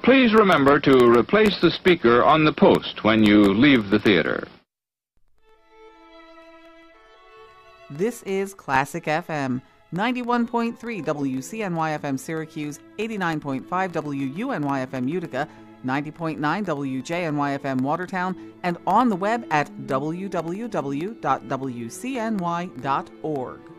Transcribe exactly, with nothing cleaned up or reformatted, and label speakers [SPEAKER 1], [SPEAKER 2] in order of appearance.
[SPEAKER 1] Please remember to replace the speaker on the post when you leave the theater.
[SPEAKER 2] This is Classic F M, ninety-one point three W C N Y F M Syracuse, eighty-nine point five W U N Y F M Utica, ninety point nine W J N Y F M Watertown, and on the web at w w w dot w c n y dot org.